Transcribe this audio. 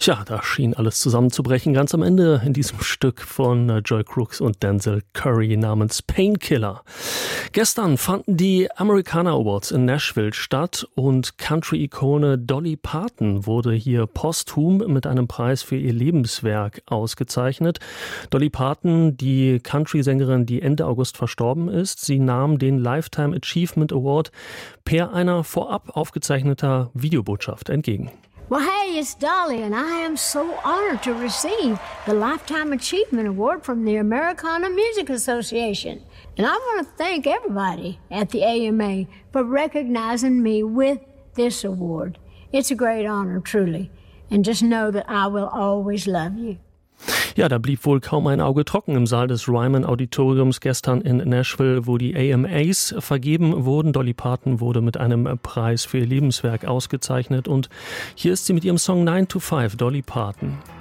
Tja, da schien alles zusammenzubrechen, ganz am Ende in diesem Stück von Joy Crooks und Denzel Curry namens Painkiller. Gestern fanden die Americana Awards in Nashville statt und Country-Ikone Dolly Parton wurde hier posthum mit einem Preis für ihr Lebenswerk ausgezeichnet. Dolly Parton, die Country-Sängerin, die Ende August verstorben ist, sie nahm den Lifetime Achievement Award per einer vorab aufgezeichneter Videobotschaft entgegen. Well, hey, it's Dolly, and I am so honored to receive the Lifetime Achievement Award from the Americana Music Association. And I want to thank everybody at the AMA for recognizing me with this award. It's a great honor, truly. And just know that I will always love you. Ja, da blieb wohl kaum ein Auge trocken im Saal des Ryman Auditoriums gestern in Nashville, wo die AMAs vergeben wurden. Dolly Parton wurde mit einem Preis für ihr Lebenswerk ausgezeichnet und hier ist sie mit ihrem Song 9 to 5, Dolly Parton.